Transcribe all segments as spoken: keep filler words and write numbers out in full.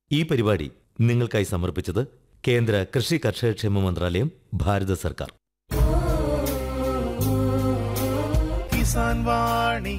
ഈ പരിപാടി നിങ്ങൾക്കായി സമർപ്പിച്ചത് കേന്ദ്ര കൃഷി കർഷകക്ഷേമ മന്ത്രാലയം, ഭാരത സർക്കാർ. കിസാൻ വാണി.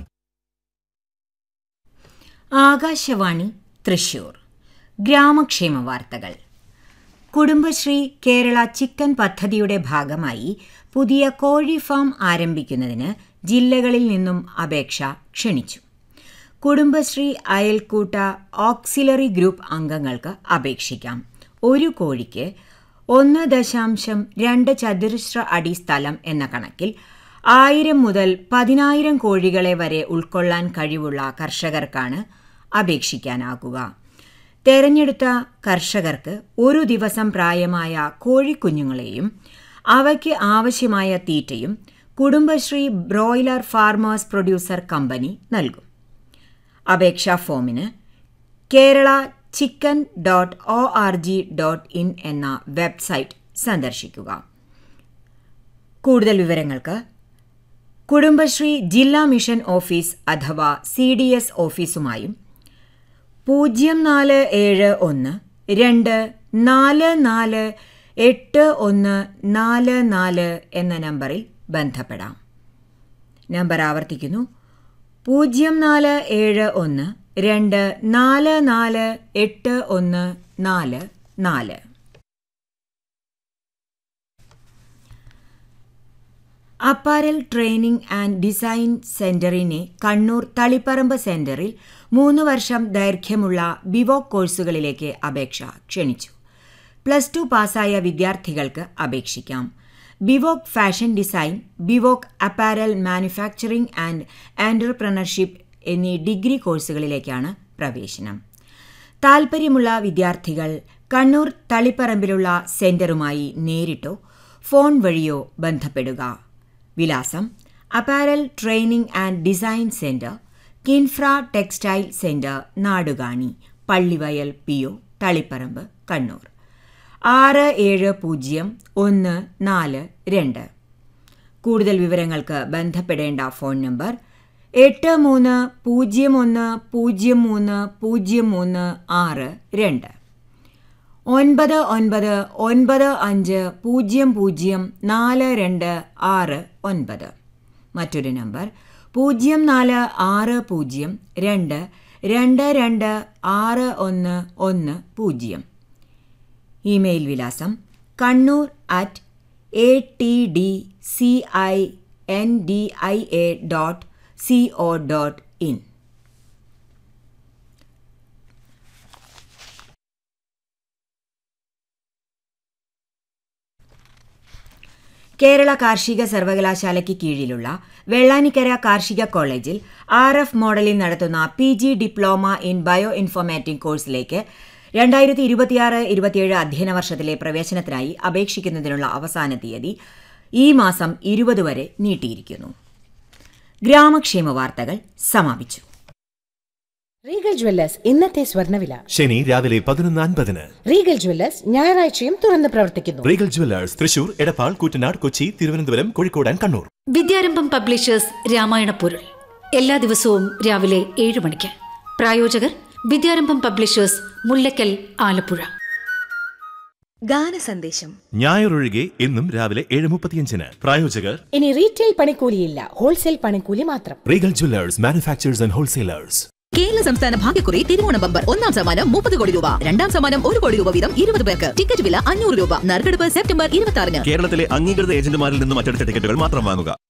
ആകാശവാണി തൃശൂർ. ഗ്രാമക്ഷേമ വാർത്തകൾ. കുടുംബശ്രീ കേരള ചിക്കൻ പദ്ധതിയുടെ ഭാഗമായി പുതിയ കോഴി ഫാം ആരംഭിക്കുന്നതിന് ജില്ലകളിൽ നിന്നും അപേക്ഷ ക്ഷണിച്ചു. കുടുംബശ്രീ അയൽക്കൂട്ട ഓക്സിലറി ഗ്രൂപ്പ് അംഗങ്ങൾക്ക് അപേക്ഷിക്കാം. ഒരു കോഴിക്ക് ഒന്ന് ദശാംശം രണ്ട് ചതുരശ്ര അടി സ്ഥലം എന്ന കണക്കിൽ ആയിരം മുതൽ പതിനായിരം കോഴികളെ വരെ ഉൾക്കൊള്ളാൻ കഴിവുള്ള കർഷകർക്കാണ് അപേക്ഷിക്കാനാകുക. തെരഞ്ഞെടുത്ത കർഷകർക്ക് ഒരു ദിവസം പ്രായമായ കോഴിക്കുഞ്ഞുങ്ങളെയും അവയ്ക്ക് ആവശ്യമായ തീറ്റയും Kudumbashree broiler farmers producer company നൽകും. അപേക്ഷാ ഫോമിന് Kerala chicken dot O R G dot in എന്ന വെബ്സൈറ്റ് സന്ദർശിക്കുക. കൂടുതൽ വിവരങ്ങൾക്ക് കുടുംബശ്രീ ജില്ലാ മിഷൻ ഓഫീസ് അഥവാ സി ഡി എസ് ഓഫീസുമായും പൂജ്യം നാല് ഏഴ് ഒന്ന് രണ്ട് നാല് നാല് എട്ട് ഒന്ന് നാല് നാല് എന്ന നമ്പറിൽ ബന്ധപ്പെടാം. നമ്പർ ആവർത്തിക്കുന്നു: പൂജ്യം നാല് ഏഴ് ഒന്ന് രണ്ട് നാല് നാല് എട്ട് ഒന്ന് നാല് നാല്. Apparel training and design സെന്ററിനെ Kannur Taliparamba സെന്ററിൽ മൂന്ന് വർഷം ദൈർഘ്യമുള്ള ബിവോക് കോഴ്സുകളിലേക്ക് അപേക്ഷ ക്ഷണിച്ചു. പ്ലസ് ടു പാസ്സായ വിദ്യാർത്ഥികൾക്ക് അപേക്ഷിക്കാം. BVoc fashion design, BVoc apparel manufacturing and entrepreneurship എന്നീ ഡിഗ്രി കോഴ്സുകളിലേക്കാണ് പ്രവേശനം. താൽപ്പര്യമുള്ള വിദ്യാർത്ഥികൾ കണ്ണൂർ തളിപ്പറമ്പിലുള്ള സെന്ററുമായി നേരിട്ടോ ഫോൺ വഴിയോ ബന്ധപ്പെടുക. വിലാസം: apparel training and design centre, KINFRA textile centre, Nadukani, Pallivayal P O, Taliparamba, Kannur ആറ് ഏഴ് പൂജ്യം ഒന്ന് നാല് രണ്ട്. കൂടുതൽ വിവരങ്ങൾക്ക് ബന്ധപ്പെടേണ്ട ഫോൺ നമ്പർ എട്ട് മൂന്ന് പൂജ്യം ഒന്ന് പൂജ്യം മൂന്ന് പൂജ്യം മൂന്ന് ആറ് രണ്ട്, ഒൻപത് ഒൻപത് ഒൻപത് അഞ്ച് പൂജ്യം പൂജ്യം നാല് രണ്ട് ആറ് ഒൻപത്. മറ്റൊരു നമ്പർ പൂജ്യം നാല് ആറ് പൂജ്യം രണ്ട് രണ്ട് രണ്ട് ആറ് ഒന്ന് ഒന്ന് പൂജ്യം. ഇമെയിൽ വിലാസം Kannur at A T D C I N D I A dot C O dot in. Kerala കാർഷിക സർവകലാശാലയ്ക്ക് കീഴിലുള്ള വെള്ളാനിക്കര കാർഷിക കോളേജിൽ ആർ എഫ് മോഡലിൽ നടത്തുന്ന P G diploma in bio informatic കോഴ്സിലേക്ക് രണ്ടായിരത്തി ഇരുപത്തിയാറ് ഇരുപത്തിയേഴ് അധ്യയന വർഷത്തിലെ പ്രവേശനത്തിനായി അപേക്ഷിക്കുന്നതിനുള്ള അവസാന തീയതി ഈ മാസം ഇരുപത് വരെ നീട്ടിയിരിക്കുന്നു. ഗ്രാമക്ഷേമ വാർത്തകൾ സമാപിച്ചു. റീഗൽ ജ്വല്ലേഴ്സ് ഇന്നത്തെ സ്വർണ്ണവില. ശനി രാവിലെ പതിനൊന്ന് അൻപതിന്. റീഗൽ ജ്വല്ലേഴ്സ് ഞായറാഴ്ചയും തുറന്ന് പ്രവർത്തിക്കുന്നു. Regal Jewellers Thrissur, Edappal, Koottanad, Kochi, Thiruvananthapuram, Kozhikode and Kannur. Vidyarambham publishers Ramayana പൊരുൾ എല്ലാ ദിവസവും രാവിലെ ഏഴ് മണിക്ക്. പ്രായോജകർ വിദ്യാരംഭം പബ്ലിഷേഴ്സ്, മുല്ലക്കൽ, ആലപ്പുഴ. ഗാനസന്ദേശം ഞായറൊഴികെ എന്നും രാവിലെ ഏഴ് മുപ്പത്തിയഞ്ചിന്. പ്രായോജകർ ഇനി റീറ്റെയിൽ പണിക്കൂലിയില്ല, ഹോൾസെയിൽ പണിക്കൂലി മാത്രം. Regal Jewellers, manufacturers and wholesalers. Kerala സംസ്ഥാന ഭാഗ്യക്കുറി തിരുവോണ ബമ്പർ. ഒന്നാം സമ്മാനം മുപ്പത് കോടി രൂപ, രണ്ടാം സമ്മാനം ഒരു കോടി രൂപ വീതം ഇരുപത് പേർക്ക്. ടിക്കറ്റ് വില അഞ്ഞൂറ് രൂപ. നറുക്കെടുപ്പ് സെപ്റ്റംബർ ഇരുപത്തി ആറിന്. കേരളത്തിലെ അംഗീകൃത ഏജന്റുമാരിൽ നിന്നും മറ്റെടുത്ത ടിക്കറ്റുകൾ മാത്രം വാങ്ങുക.